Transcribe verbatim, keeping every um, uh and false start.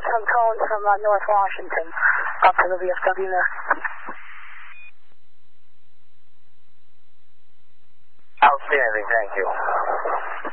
I'm calling from uh, North Washington up to the V F W there. Outstanding, thank you.